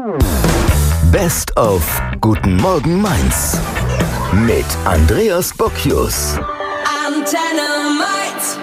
Best of Guten Morgen Mainz mit Andreas Bocchius. Antenne Mainz.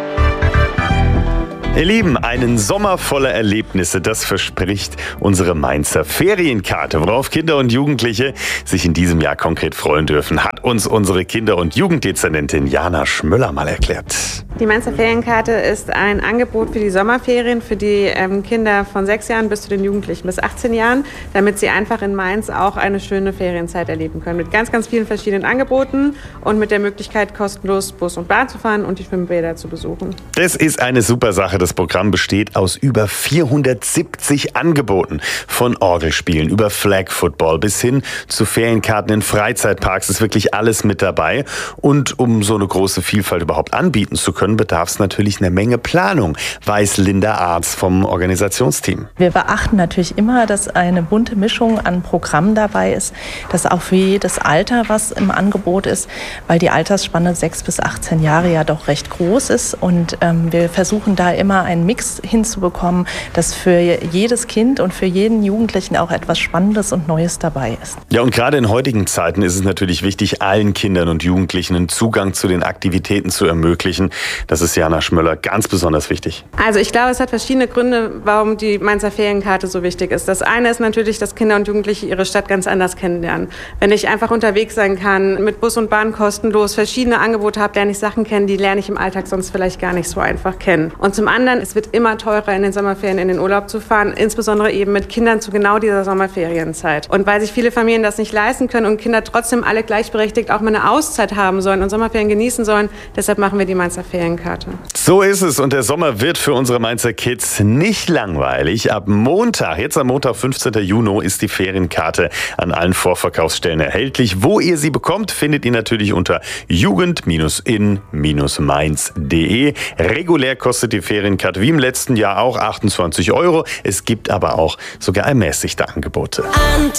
Ihr Lieben, einen Sommer voller Erlebnisse, das verspricht unsere Mainzer Ferienkarte. Worauf Kinder und Jugendliche sich in diesem Jahr konkret freuen dürfen, hat uns unsere Kinder- und Jugenddezernentin Jana Schmöller mal erklärt. Die Mainzer Ferienkarte ist ein Angebot für die Sommerferien für die Kinder von 6 Jahren bis zu den Jugendlichen bis 18 Jahren, damit sie einfach in Mainz auch eine schöne Ferienzeit erleben können. Mit ganz, ganz vielen verschiedenen Angeboten und mit der Möglichkeit, kostenlos Bus und Bahn zu fahren und die Schwimmbäder zu besuchen. Das ist eine super Sache. Das Programm besteht aus über 470 Angeboten. Von Orgelspielen über Flag Football bis hin zu Ferienkarten in Freizeitparks ist wirklich alles mit dabei. Und um so eine große Vielfalt überhaupt anbieten zu können, bedarf es natürlich einer Menge Planung, weiß Linda Arz vom Organisationsteam. Wir beachten natürlich immer, dass eine bunte Mischung an Programmen dabei ist, dass auch für jedes Alter was im Angebot ist, weil die Altersspanne 6 bis 18 Jahre ja doch recht groß ist. Und wir versuchen da immer einen Mix hinzubekommen, dass für jedes Kind und für jeden Jugendlichen auch etwas Spannendes und Neues dabei ist. Ja, und gerade in heutigen Zeiten ist es natürlich wichtig, allen Kindern und Jugendlichen einen Zugang zu den Aktivitäten zu ermöglichen. Das ist Jana Schmöller ganz besonders wichtig. Also ich glaube, es hat verschiedene Gründe, warum die Mainzer Ferienkarte so wichtig ist. Das eine ist natürlich, dass Kinder und Jugendliche ihre Stadt ganz anders kennenlernen. Wenn ich einfach unterwegs sein kann, mit Bus und Bahn kostenlos verschiedene Angebote habe, lerne ich Sachen kennen, die lerne ich im Alltag sonst vielleicht gar nicht so einfach kennen. Und zum anderen, es wird immer teurer, in den Sommerferien in den Urlaub zu fahren, insbesondere eben mit Kindern zu genau dieser Sommerferienzeit. Und weil sich viele Familien das nicht leisten können und Kinder trotzdem alle gleichberechtigt auch mal eine Auszeit haben sollen und Sommerferien genießen sollen, deshalb machen wir die Mainzer Ferienkarte. So ist es, und der Sommer wird für unsere Mainzer Kids nicht langweilig. Ab Montag, jetzt am Montag, 15. Juni, ist die Ferienkarte an allen Vorverkaufsstellen erhältlich. Wo ihr sie bekommt, findet ihr natürlich unter jugend-in-mainz.de. Regulär kostet die Ferienkarte wie im letzten Jahr auch 28 €. Es gibt aber auch sogar ermäßigte Angebote.